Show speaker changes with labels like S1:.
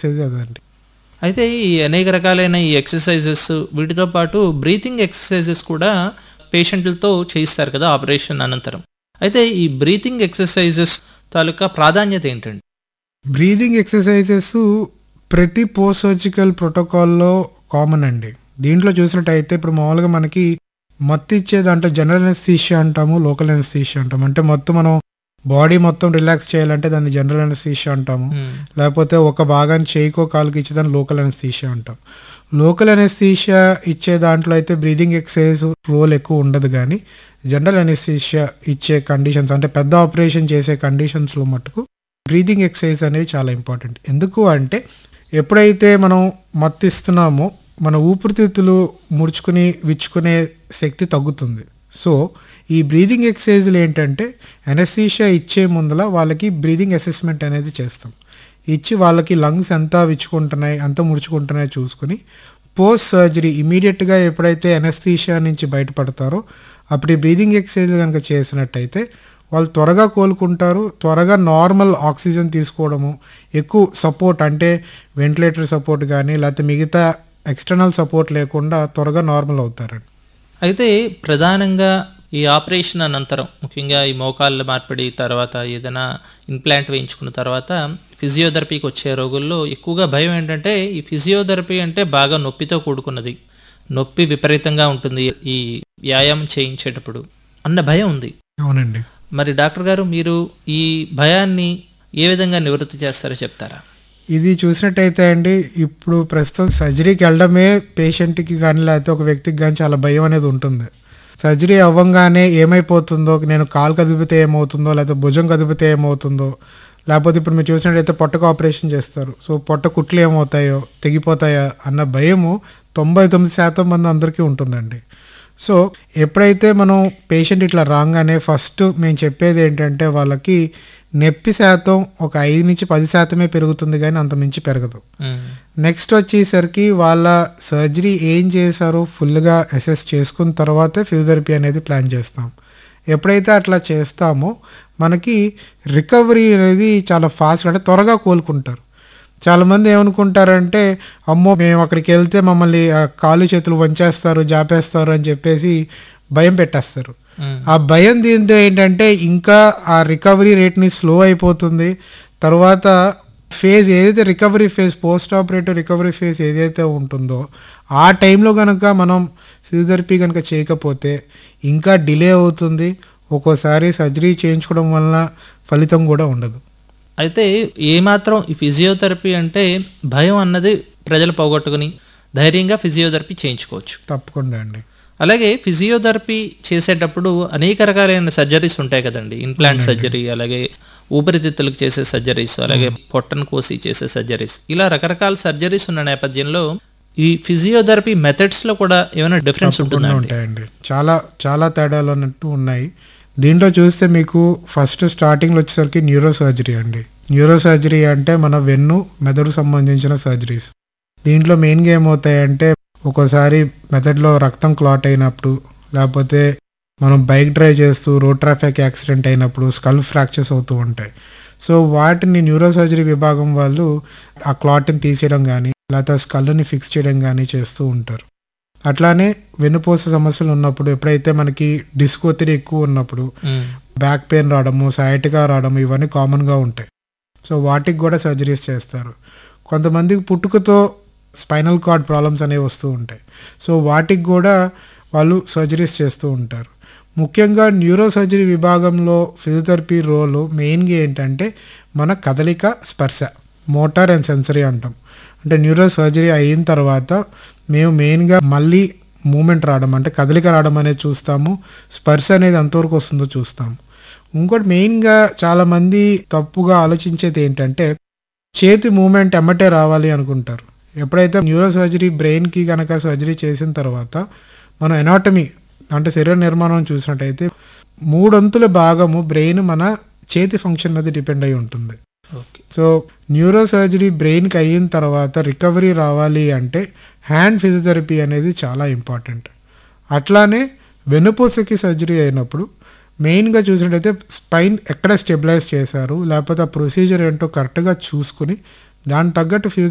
S1: చేసేది అదండి.
S2: అయితే ఈ అనేక రకాలైన ఈ ఎక్సర్సైజెస్ వీటితో పాటు బ్రీతింగ్ ఎక్సర్సైజెస్ కూడా పేషెంట్లతో చేయిస్తారు కదా ఆపరేషన్ అనంతరం. అయితే ఈ బ్రీతింగ్ ఎక్సర్సైజెస్ తాలూకా ప్రాధాన్యత ఏంటండి?
S1: బ్రీదింగ్ ఎక్సర్సైజెస్ ప్రతి పోస్ట్ సర్జికల్ ప్రోటోకాల్లో కామన్ అండి. దీంట్లో చూసినట్టయితే ఇప్పుడు మామూలుగా మనకి మత్తు ఇచ్చే దాంట్లో జనరల్ అనస్థీషియా అంటాము, లోకల్ అనస్థీషియా అంటాము. అంటే మొత్తం మనం బాడీ మొత్తం రిలాక్స్ చేయాలంటే దాన్ని జనరల్ అనస్థీషియా అంటాము. లేకపోతే ఒక భాగాన్ని చేయికో కాలుకి ఇచ్చేదాన్ని లోకల్ అనస్థీషియా అంటాం. లోకల్ అనస్థీషియా ఇచ్చే దాంట్లో అయితే బ్రీదింగ్ ఎక్సర్సైజ్ రోల్ ఎక్కువ ఉండదు, కానీ జనరల్ అనస్థీషియా ఇచ్చే కండిషన్స్ అంటే పెద్ద ఆపరేషన్ చేసే కండిషన్స్లో మటుకు బ్రీదింగ్ ఎక్సర్సైజ్ అనేవి చాలా ఇంపార్టెంట్. ఎందుకు అంటే ఎప్పుడైతే మనం మత్తు ఇస్తున్నామో మన ఊపిరితిత్తులు ముడుచుకుని విచ్చుకునే శక్తి తగ్గుతుంది. సో ఈ బ్రీదింగ్ ఎక్సర్సైజ్లు ఏంటంటే అనస్థీషియా ఇచ్చే ముందల వాళ్ళకి బ్రీదింగ్ అసెస్మెంట్ అనేది చేస్తాం. ఇచ్చి వాళ్ళకి లంగ్స్ ఎంత విచ్చుకుంటున్నాయి ఎంత ముడుచుకుంటున్నాయో చూసుకుని పోస్ట్ సర్జరీ ఇమీడియట్గా ఎప్పుడైతే అనస్థీషియా నుంచి బయటపడతారో అప్పుడు ఈ బ్రీదింగ్ ఎక్సర్సైజ్ కనుక చేసినట్టయితే వాళ్ళు త్వరగా కోలుకుంటారు. త్వరగా నార్మల్ ఆక్సిజన్ తీసుకోవడము, ఎక్కువ సపోర్ట్ అంటే వెంటిలేటర్ సపోర్ట్ కానీ లేకపోతే మిగతా ఎక్స్టర్నల్ సపోర్ట్ లేకుండా త్వరగా నార్మల్ అవుతారండి.
S2: అయితే ప్రధానంగా ఈ ఆపరేషన్ అనంతరం ముఖ్యంగా ఈ మోకాళ్ళ మార్పిడి తర్వాత ఏదైనా ఇంప్లాంట్ వేయించుకున్న తర్వాత ఫిజియోథెరపీకి వచ్చే రోగుల్లో ఎక్కువగా భయం ఏంటంటే ఈ ఫిజియోథెరపీ అంటే బాగా నొప్పితో కూడుకున్నది, నొప్పి విపరీతంగా ఉంటుంది ఈ వ్యాయామం చేయించేటప్పుడు అన్న భయం ఉంది.
S1: అవునండి.
S2: మరి డాక్టర్ గారు మీరు ఈ భయాన్ని ఏ విధంగా నివృత్తి చేస్తారో చెప్తారా?
S1: ఇది చూసినట్టయితే అండి ఇప్పుడు ప్రస్తుతం సర్జరీకి వెళ్ళడమే పేషెంట్కి కానీ లేకపోతే ఒక వ్యక్తికి కానీ చాలా భయం అనేది ఉంటుంది. సర్జరీ అవ్వంగానే ఏమైపోతుందో, నేను కాలు కదిపితే ఏమవుతుందో లేకపోతే భుజం కదిపితే ఏమవుతుందో, లేకపోతే ఇప్పుడు మీరు చూసినట్టయితే పొట్టకు ఆపరేషన్ చేస్తారు, సో పొట్ట కుట్లు ఏమవుతాయో తెగిపోతాయా అన్న భయము 99% మంది అందరికీ ఉంటుందండి. సో ఎప్పుడైతే మనం పేషెంట్ ఇట్లా రాగానే ఫస్ట్ మేము చెప్పేది ఏంటంటే వాళ్ళకి నొప్పి శాతం ఒక 5-10% పెరుగుతుంది, కానీ అంత మించి పెరగదు. నెక్స్ట్ వచ్చేసరికి వాళ్ళ సర్జరీ ఏం చేశారో ఫుల్గా అసెస్ చేసుకున్న తర్వాతే ఫిజియోథెరపీ అనేది ప్లాన్ చేస్తాం. ఎప్పుడైతే అట్లా చేస్తామో మనకి రికవరీ అనేది చాలా ఫాస్ట్గా అంటే త్వరగా కోలుకుంటారు. చాలామంది ఏమనుకుంటారంటే అమ్మో మేము అక్కడికి వెళ్తే మమ్మల్ని కాళ్ళు చేతులు వంచేస్తారు జాపేస్తారు అని చెప్పేసి భయం పెట్టేస్తారు. ఆ భయం దీంతో ఏంటంటే ఇంకా ఆ రికవరీ రేట్ని స్లో అయిపోతుంది. తర్వాత ఫేజ్ ఏదైతే recovery phase post operative recovery phase ఏదైతే ఉంటుందో ఆ టైంలో కనుక మనం ఫిజియోథెరపీ కనుక చేయకపోతే ఇంకా డిలే అవుతుంది. ఒక్కోసారి సర్జరీ చేయించుకోవడం వలన ఫలితం కూడా ఉండదు.
S2: అయితే ఏమాత్రం ఈ ఫిజియోథెరపీ అంటే భయం అన్నది ప్రజలు పోగొట్టుకుని ధైర్యంగా ఫిజియోథెరపీ చేయించుకోవచ్చు.
S1: తప్పకుండా అండి.
S2: అలాగే ఫిజియోథెరపీ చేసేటప్పుడు అనేక రకాలైన సర్జరీస్ ఉంటాయి కదండి. ఇంప్లాంట్ సర్జరీ, అలాగే ఊపిరితిత్తులకు చేసే సర్జరీస్, అలాగే పొట్టను కోసి చేసే సర్జరీస్, ఇలా రకరకాల సర్జరీస్ ఉన్న నేపథ్యంలో ఈ ఫిజియోథెరపీ మెథడ్స్లో కూడా ఏమైనా డిఫరెన్స్ ఉంటుందా?
S1: ఉంటాయండి, చాలా చాలా తేడాలు అన్నట్టు ఉన్నాయి. దీంట్లో చూస్తే మీకు ఫస్ట్ స్టార్టింగ్లో వచ్చేసరికి న్యూరో సర్జరీ అండి. న్యూరో సర్జరీ అంటే మన వెన్ను మెదడు సంబంధించిన సర్జరీస్. దీంట్లో మెయిన్గా ఏమవుతాయంటే ఒక్కోసారి మెదడులో రక్తం క్లాట్ అయినప్పుడు, లేకపోతే మనం బైక్ డ్రైవ్ చేస్తూ రోడ్ ట్రాఫిక్ యాక్సిడెంట్ అయినప్పుడు స్కల్ ఫ్రాక్చర్స్ అవుతూ ఉంటాయి. సో వాటిని న్యూరో సర్జరీ విభాగం వాళ్ళు ఆ క్లాట్ని తీసేయడం కానీ లేకపోతే స్కల్ని ఫిక్స్ చేయడం కానీ చేస్తూ ఉంటారు. అట్లానే వెన్నుపూస సమస్యలు ఉన్నప్పుడు, ఎప్పుడైతే మనకి డిస్క్ ఒత్తిడి ఎక్కువ ఉన్నప్పుడు బ్యాక్ పెయిన్ రావడము, సయాటికా రావడము ఇవన్నీ కామన్గా ఉంటాయి. సో వాటికి కూడా సర్జరీస్ చేస్తారు. కొంతమందికి పుట్టుకతో స్పైనల్ కార్డ్ ప్రాబ్లమ్స్ అనేవి వస్తూ ఉంటాయి. సో వాటికి కూడా వాళ్ళు సర్జరీస్ చేస్తూ ఉంటారు. ముఖ్యంగా న్యూరో సర్జరీ విభాగంలో ఫిజియోథెరపీ రోల్ మెయిన్గా ఏంటంటే మన కదలిక, స్పర్శ, మోటార్ అండ్ సెన్సరీ అంటాం. అంటే న్యూరో సర్జరీ అయిన తర్వాత మేము మెయిన్గా మళ్ళీ మూమెంట్ రావడం అంటే కదలిక రావడం అనేది చూస్తాము, స్పర్శ అనేది ఎంతవరకు వస్తుందో చూస్తాము. ఇంకోటి మెయిన్గా చాలామంది తప్పుగా ఆలోచించేది ఏంటంటే చేతి మూమెంట్ ఎమ్మటే రావాలి అనుకుంటారు. ఎప్పుడైతే న్యూరో సర్జరీ బ్రెయిన్కి కనుక సర్జరీ చేసిన తర్వాత మనం ఎనాటమీ అంటే శరీర నిర్మాణం చూసినట్టయితే 3/4 భాగము బ్రెయిన్ మన చేతి ఫంక్షన్ మీద డిపెండ్ అయి ఉంటుంది. సో న్యూరో సర్జరీ బ్రెయిన్కి అయిన తర్వాత రికవరీ రావాలి అంటే హ్యాండ్ ఫిజియోథెరపీ అనేది చాలా ఇంపార్టెంట్. అట్లానే వెన్నుపూసకి సర్జరీ అయినప్పుడు మెయిన్గా చూసినట్టయితే స్పైన్ ఎక్కడ స్టెబిలైజ్ చేశారు, లేకపోతే ఆ ప్రొసీజర్ ఏంటో కరెక్ట్గా చూసుకుని దానికి తగ్గట్టు